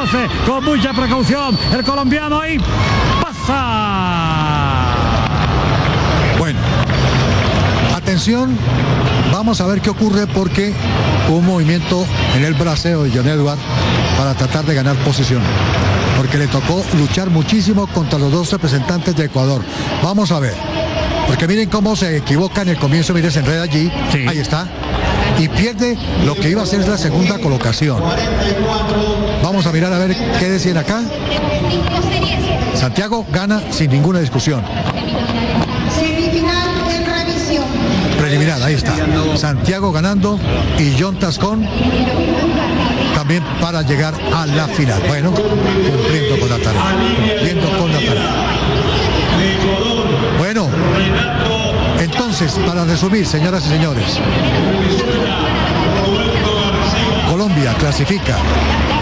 12, con mucha precaución, el colombiano ahí pasa. Bueno, atención, vamos a ver qué ocurre porque hubo un movimiento en el braceo de John Edward para tratar de ganar posición, porque le tocó luchar muchísimo contra los dos representantes de Ecuador. Vamos a ver, porque miren cómo se equivoca en el comienzo, miren, se enreda allí, sí. Ahí está, y pierde lo que iba a ser la segunda colocación. Vamos a mirar a ver qué decían acá. Santiago gana sin ninguna discusión. Preliminar, ahí está. Santiago ganando y John Tascón también para llegar a la final. Bueno, cumpliendo con la tarea. Bueno, entonces, para resumir, señoras y señores, Colombia clasifica